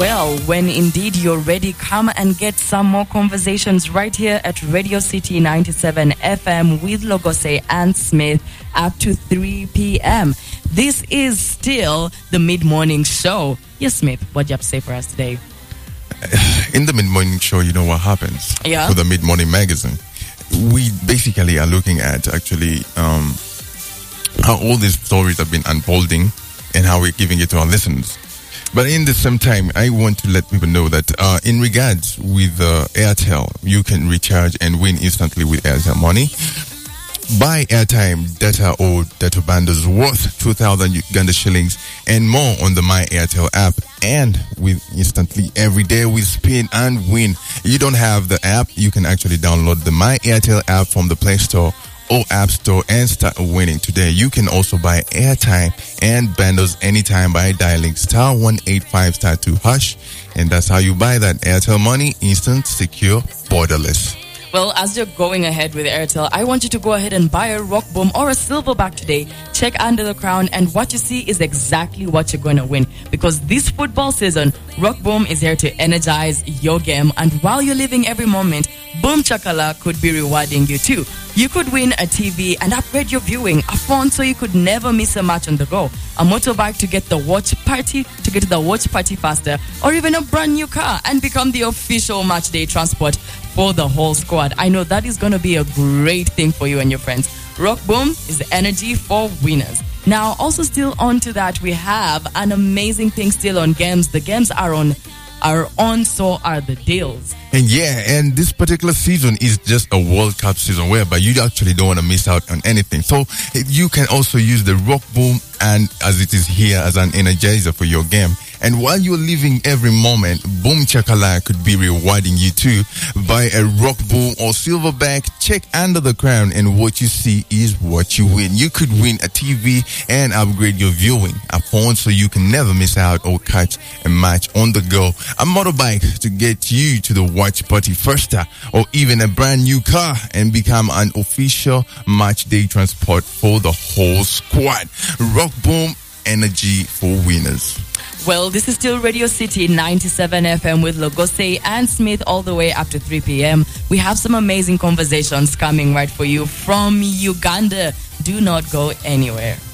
Well, when indeed you're ready, come and get some more conversations right here at Radio City 97 FM with Logose and Smith up to 3 p.m. This is still the mid-morning show. Yes, Smith, what do you have to say for us today? In the mid-morning show, you know what happens? Yeah. For the mid-morning magazine. We basically are looking at actually how all these stories have been unfolding and how we're giving it to our listeners. But in the same time, I want to let people know that in regards with Airtel, you can recharge and win instantly with Airtel Money. Buy airtime, data or data bundles worth 2,000 Uganda shillings and more on the My Airtel app, and with instantly every day with spin and win. You don't have the app, you can actually download the My Airtel app from the Play Store or App Store and start winning today. You can also buy airtime and bundles anytime by dialing star 185 star 2 hash, and that's how you buy that Airtel Money, instant, secure, borderless. Well, as you're going ahead with Airtel, I want you to go ahead and buy a Rock Boom or a Silverback today. Check under the crown, and what you see is exactly what you're going to win. Because this football season, Rock Boom is here to energize your game. And while you're living every moment, Boom Chakala could be rewarding you too. You could win a TV and upgrade your viewing, a phone so you could never miss a match on the go, a motorbike to get to the watch party faster, or even a brand new car and become the official match day transport for the whole squad. I know that is going to be a great thing for you and your friends. Rock Boom is the energy for winners. Now, also still on to that, we have an amazing thing still on games. The games are on, so are the deals. And yeah, and this particular season is just a World Cup season whereby you actually don't want to miss out on anything. So you can also use the Rock Boom, and as it is here as an energizer for your game. And while you're living every moment, Boom Chakala could be rewarding you too. Buy a Rock Boom or Silverback, check under the crown, and what you see is what you win. You could win a TV and upgrade your viewing, a phone so you can never miss out or catch a match on the go, a motorbike to get you to the watch party faster, or even a brand new car and become an official match day transport for the whole squad. Rock Boom, energy for winners. Well, this is still Radio City 97 FM with Logose and Smith all the way up to 3 p.m. We have some amazing conversations coming right for you from Uganda. Do not go anywhere.